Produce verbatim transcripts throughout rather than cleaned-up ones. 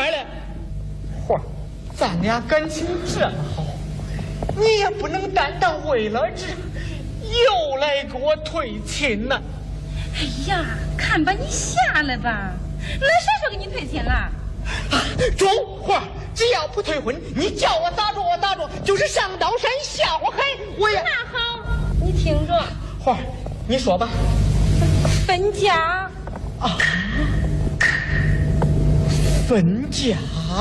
儿了。花儿，咱俩感情这么好，你也不能担当为了这又来给我退亲呢。 哎呀，看吧，你下来吧，那谁说给你退亲了？ 啊，中花儿，只要不退婚，你叫我打着我打着，就是上刀山下火海，我也。 那好，你听着。 花儿，你说吧。 分家。 啊，分家。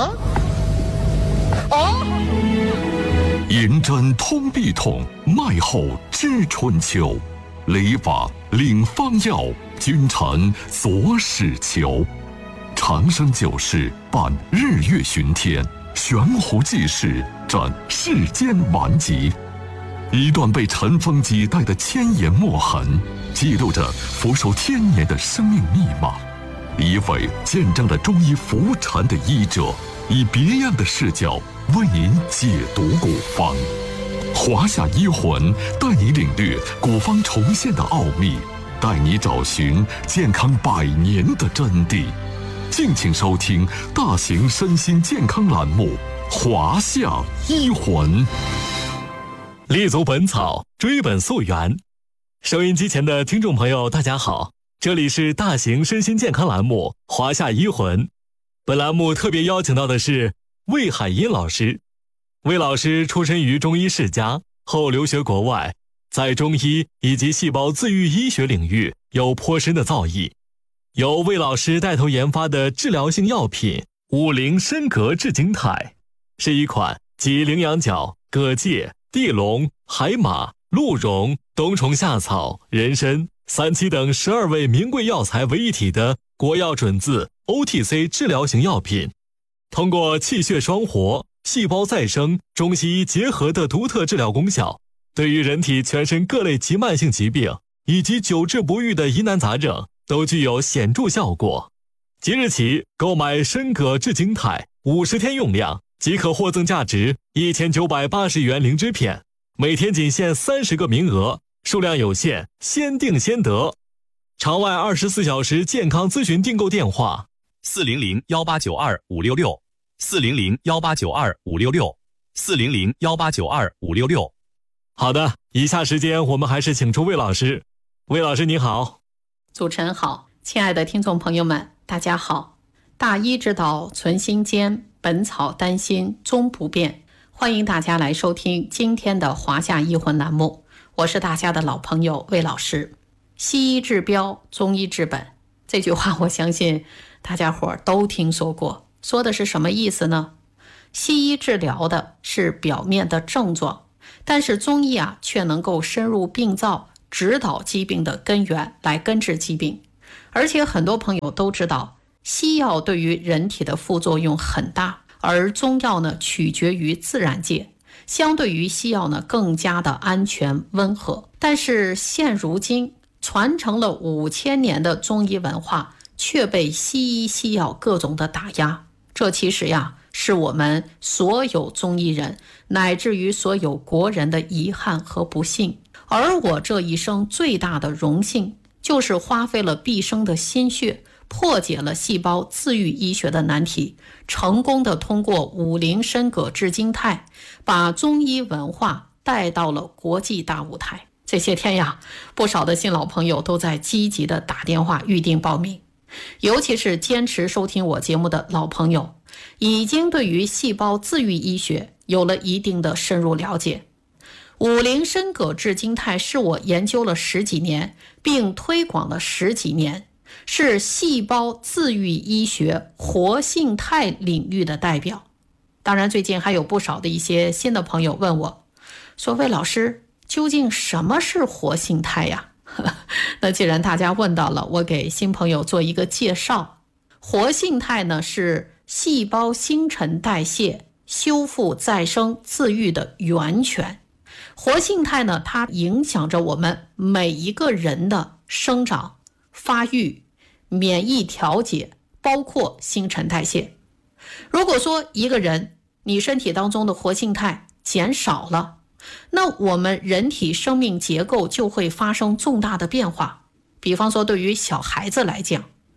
啊！ 银针通臂痛，脉后知春秋。理法领方药，君臣佐使求。长生久视，伴日月巡天，悬壶济世，展世间顽疾。一段被尘封几代的千言墨痕，记录着俯首天年的生命密码。一位见证了中医浮沉的医者，以别样的视角为您解读古方。华夏医魂带你领略古方重现的奥秘，带你找寻健康百年的真谛。敬请收听大型身心健康栏目《华夏医魂》。 立足本草，追本溯源。收音机前的听众朋友大家好，这里是大型身心健康栏目《华夏医魂》。本栏目特别邀请到的是魏海英老师。魏老师出身于中医世家，后留学国外，在中医以及细胞自愈医学领域有颇深的造诣。由魏老师带头研发的治疗性药品五苓参葛炙金肽，是一款集羚羊角、葛芥、地龙、海马、鹿茸、冬虫夏草、人参、三七等十二味名贵药材为一体的国药准字 O T C 治疗型药品，通过气血双活、细胞再生、中西医结合的独特治疗功效，对于人体全身各类急慢性疾病以及久治不愈的疑难杂症都具有显著效果。即日起购买参葛炙金肽五十天用量即可获赠价值一千九百八十元灵芝片，每天仅限三十个名额，数量有限，先订先得。场外二十四小时健康咨询订购电话： 四零零幺八九二五六六，四零零幺八九二五六六，四零零幺八九二五六六。 好的，以下时间我们还是请出魏老师。魏老师你好。 主持人好，亲爱的听众朋友们大家好。大医之道存心间，本草丹心终不变。欢迎大家来收听今天的华夏医魂栏目，我是大家的老朋友魏老师。西医治标，中医治本，这句话我相信大家伙都听说过。说的是什么意思呢？西医治疗的是表面的症状，但是中医啊却能够深入病灶，指导疾病的根源，来根治疾病。而且很多朋友都知道，西药对于人体的副作用很大，而中药呢取决于自然界，相对于西药呢更加的安全温和。但是现如今传承了五千年的中医文化却被西医西药各种的打压，这其实呀是我们所有中医人乃至于所有国人的遗憾和不幸。而我这一生最大的荣幸，就是花费了毕生的心血，破解了细胞自愈医学的难题，成功的通过五苓参葛炙金肽，把中医文化带到了国际大舞台。这些天呀，不少的新老朋友都在积极的打电话预定报名，尤其是坚持收听我节目的老朋友，已经对于细胞自愈医学有了一定的深入了解。五苓参葛炙金肽是我研究了十几年，并推广了十几年，是细胞自愈医学活性肽领域的代表。当然最近还有不少的一些新的朋友问我，说魏老师，究竟什么是活性肽呀？那既然大家问到了，我给新朋友做一个介绍。活性肽呢，是细胞新陈代谢、修复再生自愈的源泉。活性肽呢，它影响着我们每一个人的生长、发育、免疫调节，包括新陈代谢。如果说一个人你身体当中的活性肽减少了，那我们人体生命结构就会发生重大的变化。比方说对于小孩子来讲，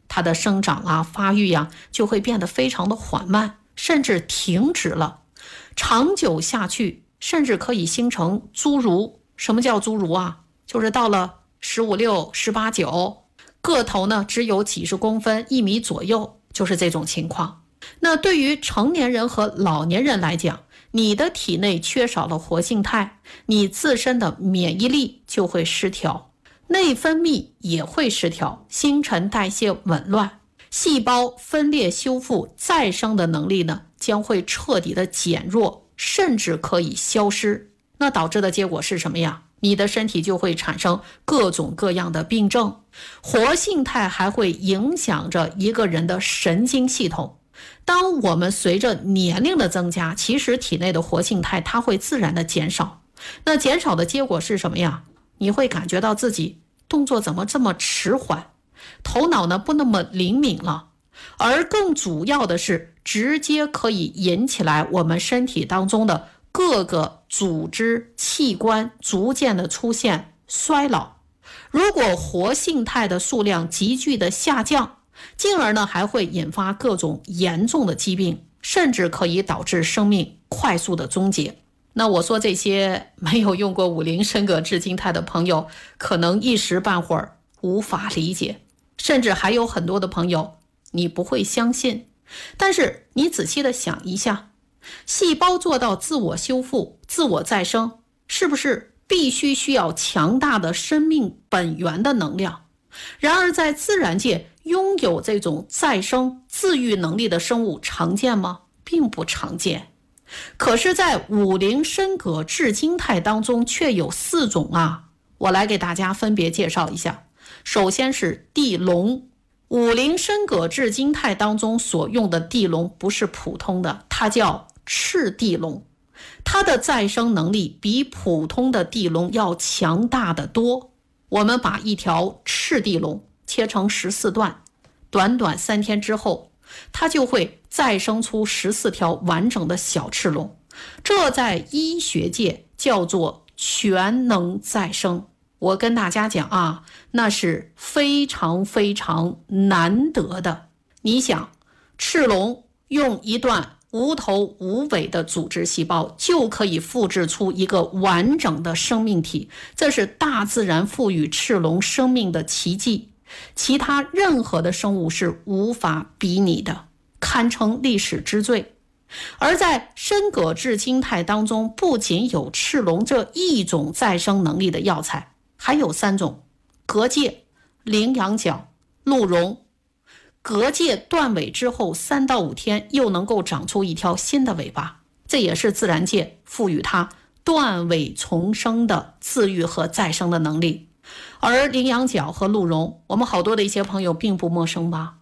它的生长啊、发育呀、啊、就会变得非常的缓慢，甚至停止了。长久下去，甚至可以形成侏儒。什么叫侏儒啊？就是到了十五六、十八九，个头呢只有几十公分、一米左右，就是这种情况。那对于成年人和老年人来讲，你的体内缺少了活性肽，你自身的免疫力就会失调，内分泌也会失调，新陈代谢紊乱，细胞分裂修复再生的能力呢将会彻底的减弱，甚至可以消失。那导致的结果是什么呀？你的身体就会产生各种各样的病症。活性肽还会影响着一个人的神经系统。当我们随着年龄的增加，其实体内的活性肽它会自然的减少。那减少的结果是什么呀？你会感觉到自己动作怎么这么迟缓，头脑呢不那么灵敏了。而更主要的是，直接可以引起来我们身体当中的各个组织器官逐渐的出现衰老。如果活性肽的数量急剧的下降，进而呢还会引发各种严重的疾病，甚至可以导致生命快速的终结。那我说这些没有用过五苓参葛制金肽的朋友，可能一时半会儿无法理解，甚至还有很多的朋友你不会相信。但是你仔细的想一下，细胞做到自我修复、自我再生，是不是必须需要强大的生命本源的能量？然而在自然界，拥有这种再生自愈能力的生物常见吗？并不常见。可是在五苓参葛制金肽当中却有四种啊，我来给大家分别介绍一下。首先是地龙。五苓参葛制金肽当中所用的地龙不是普通的，它叫赤地龙。它的再生能力比普通的地龙要强大得多。我们把一条赤地龙切成十四段，短短三天之后，它就会再生出十四条完整的小赤龙。这在医学界叫做全能再生。我跟大家讲啊，那是非常非常难得的。你想，赤龙用一段无头无尾的组织细胞就可以复制出一个完整的生命体，这是大自然赋予赤龙生命的奇迹，其他任何的生物是无法比拟的，堪称历史之最。而在参葛制金肽当中，不仅有赤龙这一种再生能力的药材，还有三种：蛤蚧、羚羊角、鹿茸。蛤蚧断尾之后三到五天又能够长出一条新的尾巴，这也是自然界赋予它断尾重生的自愈和再生的能力。而羚羊角和鹿茸，我们好多的一些朋友并不陌生吧？